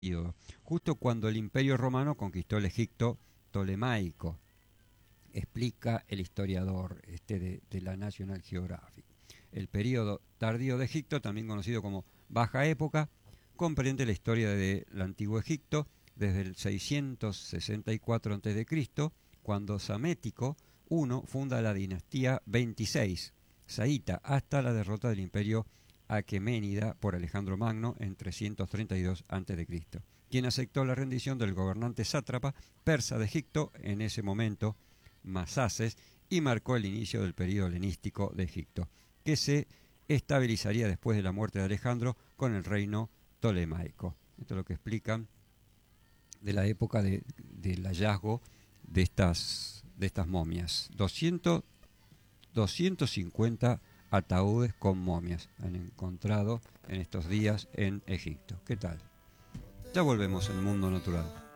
periodo, justo cuando el Imperio Romano conquistó el Egipto tolemaico, explica el historiador de la National Geographic. El periodo tardío de Egipto, también conocido como Baja Época, comprende la historia del antiguo Egipto desde el 664 a.C., cuando Psamético I funda la dinastía 26, saíta, hasta la derrota del imperio aqueménida por Alejandro Magno en 332 a.C., quien aceptó la rendición del gobernante sátrapa persa de Egipto, en ese momento Masaces, y marcó el inicio del periodo helenístico de Egipto, que se estabilizaría después de la muerte de Alejandro con el reino tolemaico. Esto es lo que explican de la época del hallazgo de estas momias. 250 ataúdes con momias han encontrado en estos días en Egipto. ¿Qué tal? Ya volvemos al mundo natural.